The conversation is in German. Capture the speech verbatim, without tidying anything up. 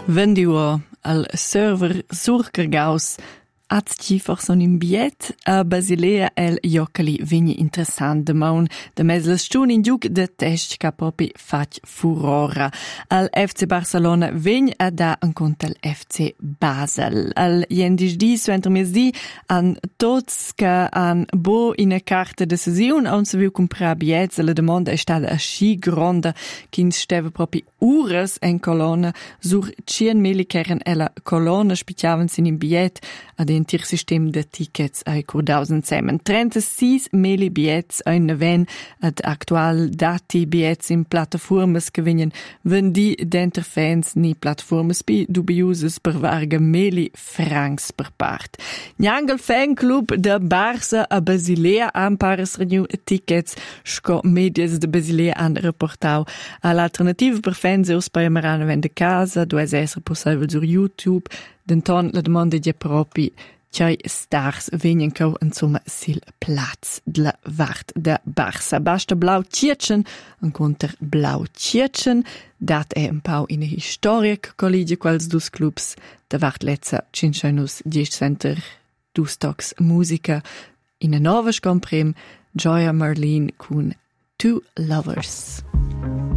Vendiu al server surcargaus Azci forson in biet a Basilea el Joccali vigni interessant de maun de mes la stun in giug de test ca propi fac furora. Al F C Barcelona vign a da en conta al F C Basel. Al jendis di suenter mes di an tots ca an bo in a carta de sesiun on se viu comprar biets. La demanda è stata aschi gronda kin steve propi ures en colonna sur cien millikeren ella colonna spiciavan sin in biet ad in tirsystem de tickets ai curdausen semen. trentasei mili biets ein neven ad actual dati biets in plataformas che venien vendi d'enter fans ni plataformas pi dubiuses per varga mili francs per part. Njangel fan club de Barça a Basilea an pares renew tickets sco medias de Basilea an reportau all'alternativa per fans eus per marana vende casa, dues esser possibile sur YouTube. Denton la domanda è propi Tjai stars venien cau insomma sil plaz de la vart de Barça. Basta blau tjetschen, en conter blau tjetschen, dat è un pau in a historia che colligia quals dus clubs de vart lezza cincenus dies center dus tocs musica in a nova scomprem Joya Marlene cun Two Lovers.